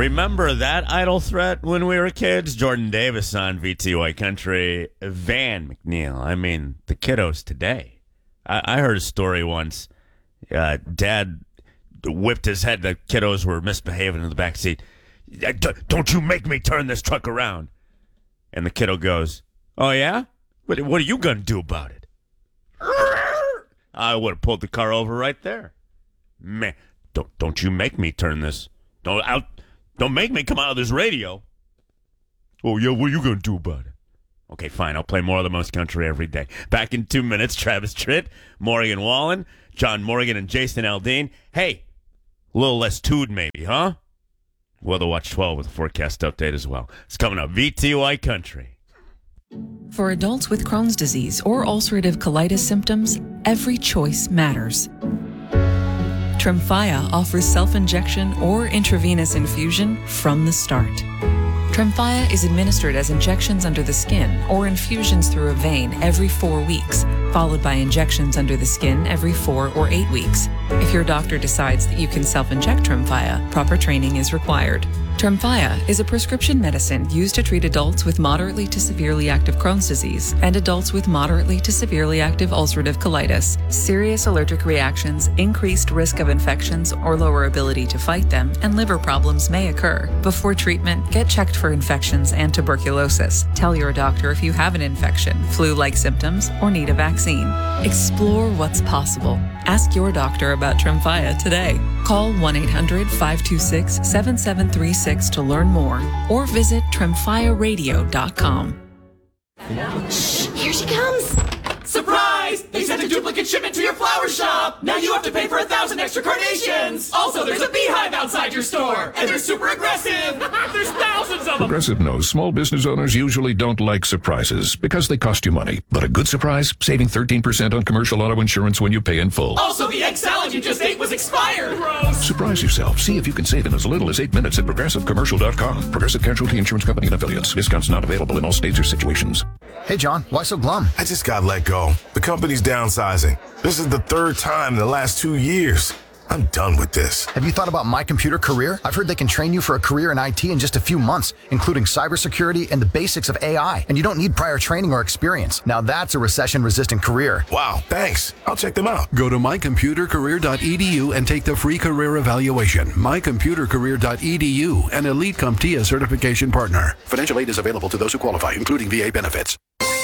Remember that idle threat when we were kids? Jordan Davis on VTY Country. Van McNeil. I mean, the kiddos today. I heard a story once. Dad whipped his head. The kiddos were misbehaving in the back seat. Don't you make me turn this truck around. And the kiddo goes, oh, yeah? What are you going to do about it? I would have pulled the car over right there. Man, don't you make me turn this. Don't make me come out of this radio. Oh, yeah, what are you going to do about it? Okay, fine. I'll play more of the most country every day. Back in 2 minutes, Travis Tritt, Morgan Wallen, John Morgan, and Jason Aldean. Hey, a little less tood maybe, huh? Weather Watch 12 with a forecast update as well. It's coming up. VTY Country. For adults with Crohn's disease or ulcerative colitis symptoms, every choice matters. Tremfya offers self-injection or intravenous infusion from the start. Tremfya is administered as injections under the skin or infusions through a vein every 4 weeks, followed by injections under the skin every 4 or 8 weeks. If your doctor decides that you can self-inject Tremfya, proper training is required. Tremfya is a prescription medicine used to treat adults with moderately to severely active Crohn's disease and adults with moderately to severely active ulcerative colitis. Serious allergic reactions, increased risk of infections or lower ability to fight them, and liver problems may occur. Before treatment, get checked for infections and tuberculosis. Tell your doctor if you have an infection, flu-like symptoms, or need a vaccine. Explore what's possible. Ask your doctor about Tremfya today. Call 1-800-526-7736 to learn more or visit tremfyaradio.com. Shh, here she comes. Surprise! They sent a duplicate shipment to your flower shop! Now you have to pay for 1,000 extra carnations! Also, there's a beehive outside your store! And they're super aggressive! There's thousands of them! Progressive knows small business owners usually don't like surprises because they cost you money. But a good surprise? Saving 13% on commercial auto insurance when you pay in full. Also, the egg salad you just ate was expired! Gross! Surprise yourself. See if you can save in as little as 8 minutes at ProgressiveCommercial.com. Progressive Casualty Insurance Company and Affiliates. Discounts not available in all states or situations. Hey, John, why so glum? I just got let go. The company's downsizing. This is the third time in the last 2 years. I'm done with this. Have you thought about My Computer Career? I've heard they can train you for a career in IT in just a few months, including cybersecurity and the basics of AI. And you don't need prior training or experience. Now that's a recession-resistant career. Wow, thanks. I'll check them out. Go to mycomputercareer.edu and take the free career evaluation. mycomputercareer.edu, an elite CompTIA certification partner. Financial aid is available to those who qualify, including VA benefits.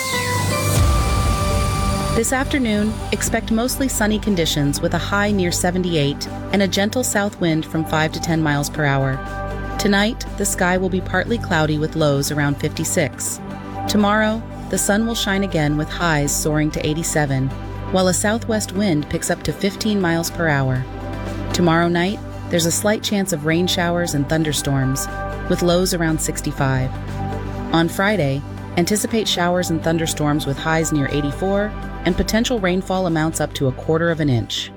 This afternoon, expect mostly sunny conditions with a high near 78 and a gentle south wind from 5 to 10 miles per hour. Tonight, the sky will be partly cloudy with lows around 56. Tomorrow, the sun will shine again with highs soaring to 87, while a southwest wind picks up to 15 miles per hour. Tomorrow night, there's a slight chance of rain showers and thunderstorms, with lows around 65. On Friday, anticipate showers and thunderstorms with highs near 84 and potential rainfall amounts up to 1/4 inch.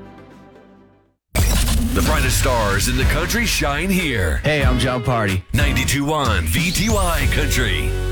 The brightest stars in the country shine here. Hey, I'm John Party. 92.1 VTY Country.